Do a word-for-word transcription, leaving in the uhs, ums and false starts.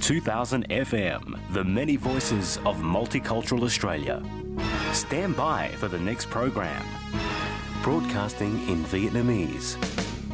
two thousand F M, the many voices of multicultural Australia. Stand by for the next program. Broadcasting in Vietnamese.